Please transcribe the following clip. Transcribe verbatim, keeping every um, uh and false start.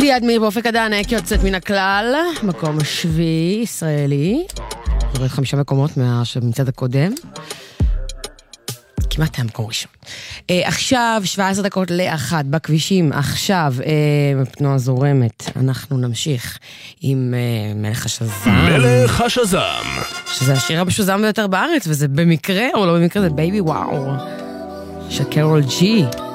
עדי אדמיר באופק הדענק יוצאת מן הכלל, מקום שביעי, ישראלי, יורד חמישה מקומות מהמצד הקודם, כמעט היה מקום ראשון. אה, עכשיו, שבע עשרה דקות לאחת בכבישים, עכשיו, אה, תנועה זורמת, אנחנו נמשיך עם אה, מלך השזם. מלך השזם. שזה השיר המשוזם ביותר בארץ, וזה במקרה, או לא במקרה, זה בייבי וואו. של קרול ג'י.